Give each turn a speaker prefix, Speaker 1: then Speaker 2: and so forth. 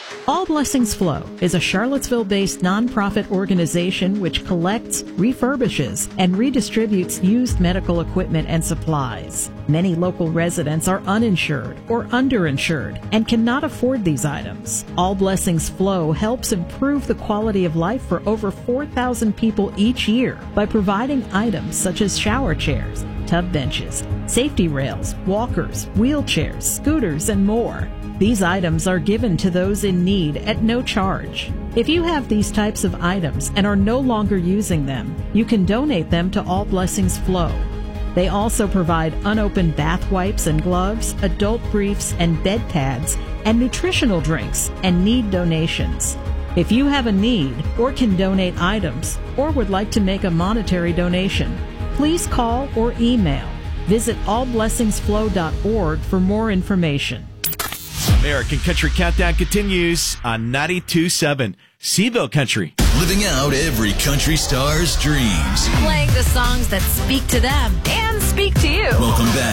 Speaker 1: All Blessings Flow is a Charlottesville-based nonprofit organization which collects, refurbishes, and redistributes used medical equipment and supplies. Many local residents are uninsured or underinsured and cannot afford these items. All Blessings Flow helps improve the quality of life for over 4,000 people each year by providing items such as shower chairs, tub benches, safety rails, walkers, wheelchairs, scooters, and more. These items are given to those in need at no charge. If you have these types of items and are no longer using them, you can donate them to All Blessings Flow. They also provide unopened bath wipes and gloves, adult briefs and bed pads, and nutritional drinks and need donations. If you have a need or can donate items or would like to make a monetary donation, please call or email. Visit allblessingsflow.org for more information.
Speaker 2: American Country Countdown continues on 92.7 Seville Country.
Speaker 3: Living out every country star's dreams.
Speaker 4: Playing the songs that speak to them and speak to you.
Speaker 3: Welcome back.